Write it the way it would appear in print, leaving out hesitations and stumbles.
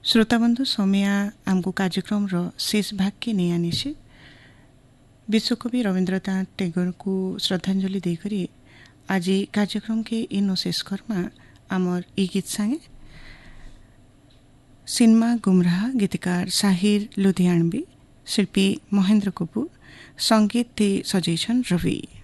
श्रोताबंधु सौम्या आमको कार्यक्रम शेष भाग के नहीं आनी विश्वकवि रवीन्द्रनाथ टैगोर को श्रद्धांजलि देकर आज कार्यक्रम के इन शेष कर्मा आमर ई गीत संगे सिनेमा गुमराह गीतकार साहिर लुधियानवी शिल्पी महेंद्र कपूर संगीत सजैछन् रवि।